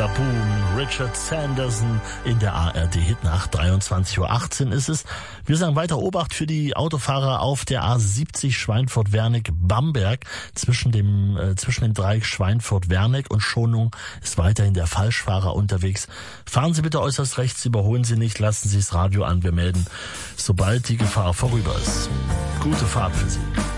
Laboon, Richard Sanderson in der ARD-Hitnacht. 23:18 Uhr ist es. Wir sagen weiter Obacht für die Autofahrer auf der A70 Schweinfurt-Wernig-Bamberg. Zwischen dem Dreieck Schweinfurt-Wernig und Schonung ist weiterhin der Falschfahrer unterwegs. Fahren Sie bitte äußerst rechts, überholen Sie nicht, lassen Sie das Radio an. Wir melden, sobald die Gefahr vorüber ist. Gute Fahrt für Sie.